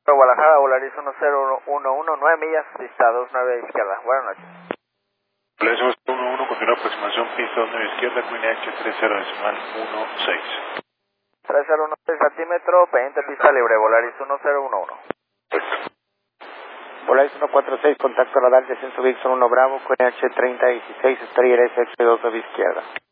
Guadalajara, Volaris 1011, 9 millas, pista 29 izquierda. Buenas noches. Volaris 11, continúa aproximación, pista 29 izquierda, Queen H30.16. 3016 altímetro, pendiente pista libre, Volaris 1011. Volaris 146, contacto radar, descenso Vixon 1 Bravo, Queen H3016, estrella SX2 izquierda.